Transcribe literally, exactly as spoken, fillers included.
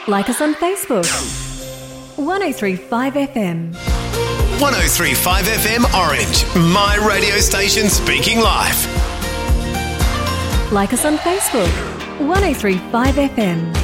Like us on Facebook. one oh three point five F M. one oh three point five F M Orange, my radio station speaking live. Like us on Facebook. one oh three point five F M.